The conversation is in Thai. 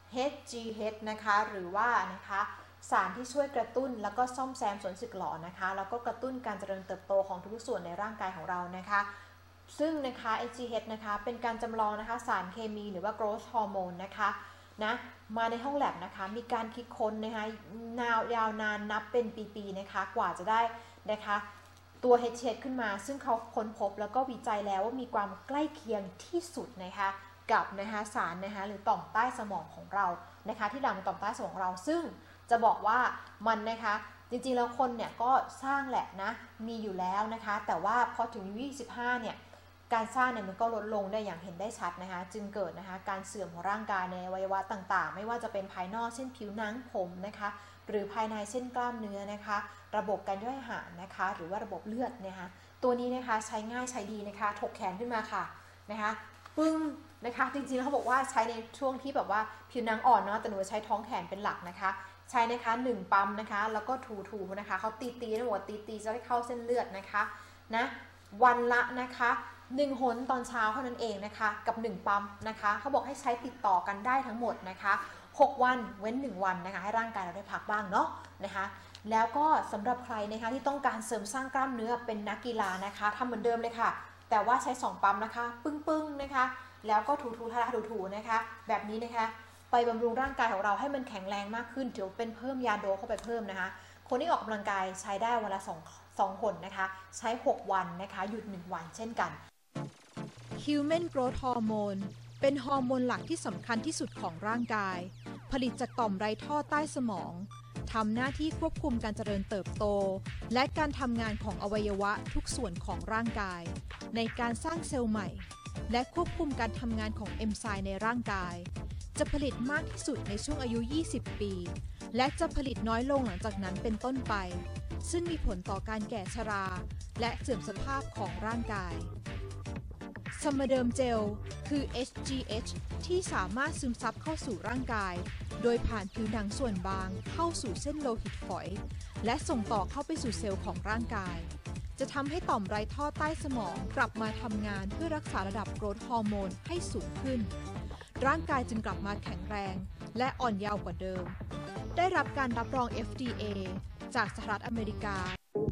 HGH นะคะหรือว่านะคะสารที่ช่วยกระตุ้นแล้วก็ซ่อมแซมส่วนสึกหรอนะคะแล้วก็กระตุ้นการเจริญเติบโตของทุกส่วนในร่างกายของเรานะคะซึ่งนะคะ HGH นะคะเป็นการจำลองนะคะสารเคมีหรือว่า growth hormone นะคะนะมาในห้องแลบนะคะมีการคิดค้นนะคะยาวนานนับเป็นปีๆนะคะกว่าจะได้นะคะตัว HGH ขึ้นมาซึ่งเขาค้นพบแล้วก็วิจัยแล้วว่ามีความใกล้เคียงที่สุดนะคะกับนะคะสารนะคะหรือต่อมใต้สมองของเรานะคะที่หลั่งในต่อมใต้สมองของเราซึ่งจะบอกว่ามันนะคะจริงๆแล้วคนเนี่ยก็สร้างแหละนะมีอยู่แล้วนะคะแต่ว่าพอถึงอายุ25เนี่ยการสร้างเนี่ยมันก็ลดลงได้อย่างเห็นได้ชัดนะคะจึงเกิดนะคะการเสื่อมของร่างกายในอวัยวะต่างๆไม่ว่าจะเป็นภายนอกเช่นผิวหนังผมนะคะหรือภายในเช่นกล้ามเนื้อนะคะระบบการย่อยอาหารนะคะหรือว่าระบบเลือดนะคะตัวนี้นะคะใช้ง่ายใช้ดีนะคะถกแขนขึ้นมาค่ะนะคะปึ้งนะคะจริงๆแล้วเขาบอกว่าใช้ในช่วงที่แบบว่าผิวหนังอ่อนเนาะแต่หนูใช้ท้องแขนเป็นหลักนะคะใช้นะคะ1ปั๊มนะคะแล้วก็ถูๆนะคะเขาตีนะหัวตีจะได้เข้าเส้นเลือดนะคะนะวันละนะคะ1 หนตอนเช้าเท่านั้นเองนะคะกับ1ปั๊มนะคะเขาบอกให้ใช้ติดต่อกันได้ทั้งหมดนะคะ6 วันเว้น1 วันนะคะให้ร่างกายเราได้พักบ้างเนาะนะคะแล้วก็สำหรับใครนะคะที่ต้องการเสริมสร้างกล้ามเนื้อเป็นนักกีฬานะคะทำเหมือนเดิมเลยค่ะแต่ว่าใช้2ปั๊มนะคะปึ้งๆนะคะแล้วก็ถูนะคะแบบนี้นะคะไปบำรุงร่างกายของเราให้มันแข็งแรงมากขึ้นถือเป็นเพิ่มยาโดเข้าไปเพิ่มนะคะคนที่ออกกำลังกายใช้ได้วันละ2 หนนะคะใช้6 วันนะคะหยุด1 วันเช่นกัน Human Growth Hormone เป็นฮอร์โมนหลักที่สำคัญที่สุดของร่างกายผลิตจากต่อมไรท่อใต้สมองทำหน้าที่ควบคุมการเจริญเติบโตและการทำงานของอวัยวะทุกส่วนของร่างกายในการสร้างเซลล์ใหม่และควบคุมการทำงานของเอนไซม์ในร่างกายจะผลิตมากที่สุดในช่วงอายุ 20 ปีและจะผลิตน้อยลงหลังจากนั้นเป็นต้นไปซึ่งมีผลต่อการแก่ชราและเสื่อมสภาพของร่างกายสมเดิมเจลคือ HGH ที่สามารถซึมซับเข้าสู่ร่างกายโดยผ่านผิวหนังส่วนบางเข้าสู่เส้นโลหิตฝอยและส่งต่อเข้าไปสู่เซลล์ของร่างกายจะทำให้ต่อมไรท่อใต้สมองกลับมาทำงานเพื่อรักษาระดับโกรทฮอร์โมนให้สูงขึ้นร่างกายจึงกลับมาแข็งแรงและอ่อนเยาว์กว่าเดิมได้รับการรับรอง FDA จากสหรัฐอเมริกา